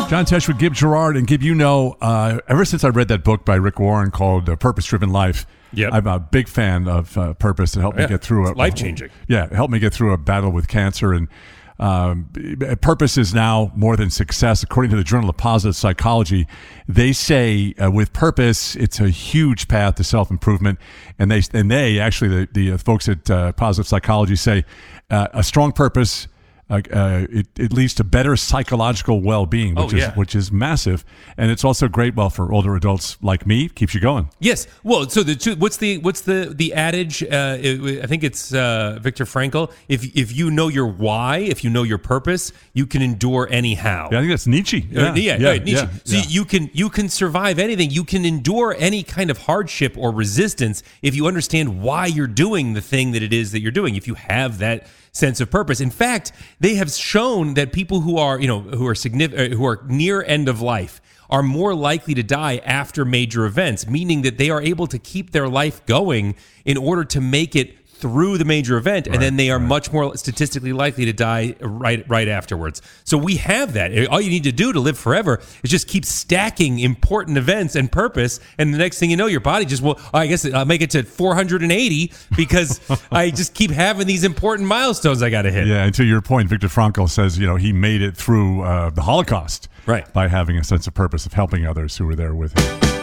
John Tesh with Gib Gerard. And Gib, ever since I read that book by Rick Warren called Purpose Driven Life, Yep. I'm a big fan of purpose. It helped me get through it's life-changing. It helped me get through a battle with cancer. And purpose is now more than success. According to the Journal of Positive Psychology, they say with purpose, it's a huge path to self-improvement. And they actually, the folks at Positive Psychology say a strong purpose it leads to better psychological well-being, which is massive, and it's also great. Well, for older adults like me, keeps you going. Yes. Well, so what's the adage? I think it's Viktor Frankl. If you know your why, if you know your purpose, you can endure anyhow. Yeah, I think that's Nietzsche. Nietzsche. So you can survive anything. You can endure any kind of hardship or resistance if you understand why you're doing the thing that it is that you're doing. If you have that sense of purpose. In fact, they have shown that people who are near end of life are more likely to die after major events, meaning that they are able to keep their life going in order to make it through the major event, and then they are much more statistically likely to die right afterwards. So we have that. All you need to do to live forever is just keep stacking important events and purpose, and the next thing you know, your body just I guess I'll make it to 480 because I just keep having these important milestones I got to hit. Yeah, and to your point, Viktor Frankl says, he made it through the Holocaust by having a sense of purpose of helping others who were there with him.